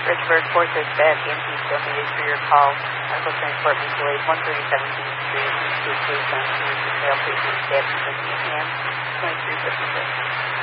Richburg 465 EMT still needed for your call. Medical transport mutual aid 137th Street, East Gate, San Francisco, patient status at 8 p.m. 2356.